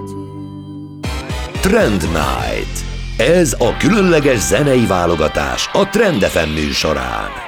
Trend Night. Ez a különleges zenei válogatás a Trend FM műsorán.